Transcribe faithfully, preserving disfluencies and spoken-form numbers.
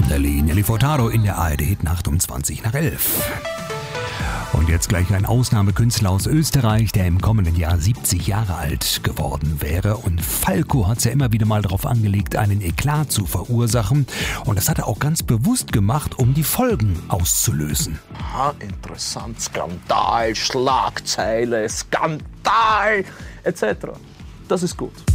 Nelly, Nelly Furtado in der A R D-Hitnacht um zwanzig nach elf. Und jetzt gleich ein Ausnahmekünstler aus Österreich, der im kommenden Jahr siebzig Jahre alt geworden wäre. Und Falco hat es ja immer wieder mal darauf angelegt, einen Eklat zu verursachen. Und das hat er auch ganz bewusst gemacht, um die Folgen auszulösen. Aha, interessant. Skandal, Schlagzeile, Skandal et cetera. Das ist gut.